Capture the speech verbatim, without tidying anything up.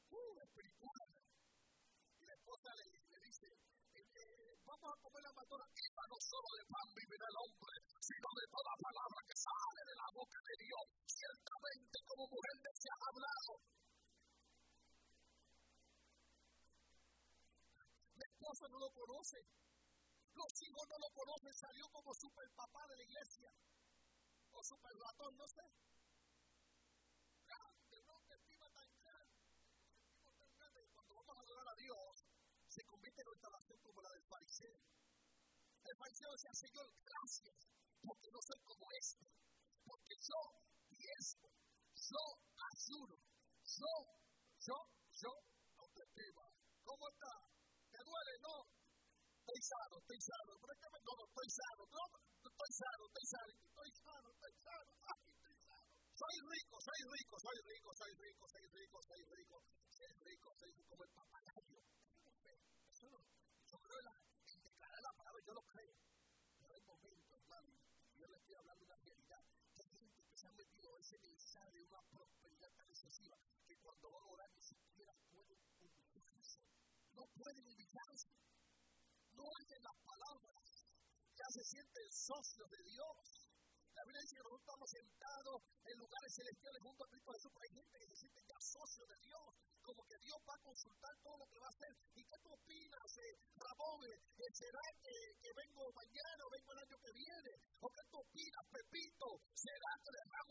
uh, espiritual. Y la esposa le, le dice, eh, vamos a comer la matona. Y no solo de pan vivirá el hombre, sino de toda palabra que sale de la boca de Dios. Ciertamente como mujer se ha hablado. La esposa no lo conoce. Los hijos no lo conocen. Salió como super papá de la iglesia. O super ratón, no sé. Grande, no te estima tan grande. Sentimos tan grande que cuando vamos a adorar a Dios, se convierte en nuestra oración como la del fariseo. El fariseo decía, Señor, gracias, porque no soy como este. Porque yo diezmo, yo ayuno, yo, yo, yo, no te estima. ¿Cómo está? ¿Te duele? No. Estoy sano, estoy sano. Pero es que me todo, estoy sano. No, estoy sano, estoy sano, estoy sano, estoy sano. Ay, estoy sano. Soy rico, soy rico, soy rico, soy rico, soy rico, soy rico, soy rico, soy rico como el papagayo. Eso no, yo creo en, la, en declarar la palabra, yo lo creo. Pero hay momentos, hermano, y yo le estoy hablando de la realidad, que hay gente que se ha metido a ese mensaje de una prosperidad tan excesiva que cuando van a orar ni siquiera pueden humillarse. No pueden humillarse. No oyen las palabras, ya se sienten socios de Dios. La Biblia dice que nosotros estamos sentados en lugares celestiales junto a Cristo Jesús, pero hay gente que se siente ya socio de Dios, como que Dios va a consultar todo lo que va a hacer. ¿Y qué tú opinas, eh, Ramón? Eh, ¿Será que, que vengo mañana o vengo el año que viene? ¿O qué tú opinas, Pepito? ¿Será que le damos